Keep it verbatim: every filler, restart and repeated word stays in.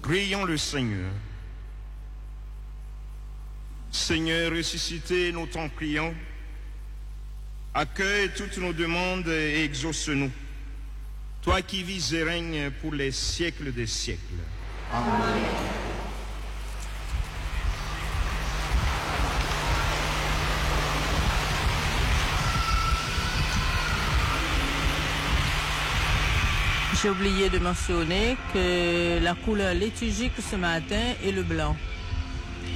Prions le Seigneur. Seigneur ressuscité, nous t'en prions. Accueille toutes nos demandes et exauce-nous. Toi qui vis et règnes pour les siècles des siècles. Amen. J'ai oublié de mentionner que la couleur liturgique ce matin est le blanc.